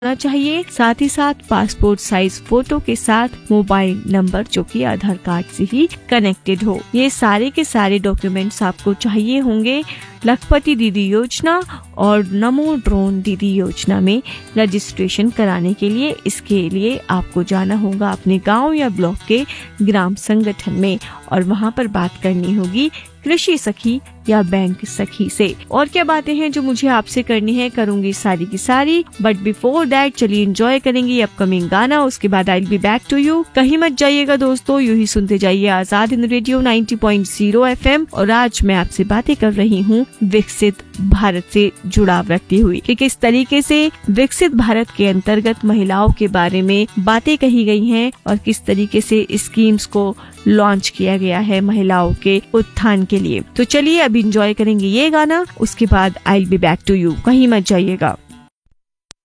चाहिए, साथ ही साथ पासपोर्ट साइज फोटो के साथ मोबाइल नंबर जो कि आधार कार्ड से ही कनेक्टेड हो। ये सारे के सारे डॉक्यूमेंट्स आपको चाहिए होंगे लखपति दीदी योजना और नमो ड्रोन दीदी योजना में रजिस्ट्रेशन कराने के लिए। इसके लिए आपको जाना होगा अपने गांव या ब्लॉक के ग्राम संगठन में और वहां पर बात करनी होगी कृषि सखी या बैंक सखी से। और क्या बातें हैं जो मुझे आपसे करनी है, करूंगी सारी की सारी, बट बिफोर दैट चलिए एंजॉय करेंगे अपकमिंग गाना। उसके बाद I will be back to you. कहीं मत जाइएगा दोस्तों, यूं ही सुनते जाइए आजाद हिंद रेडियो 90.0 FM। और आज मैं आपसे बातें कर रही हूँ विकसित भारत से जुड़ाव रखती हुई कि किस तरीके से विकसित भारत के अंतर्गत महिलाओं के बारे में बातें कही गई हैं और किस तरीके से स्कीम्स को लॉन्च किया गया है महिलाओं के उत्थान के लिए। तो चलिए अब एंजॉय करेंगे ये गाना, उसके बाद I will be back to you. कहीं मत जाइएगा।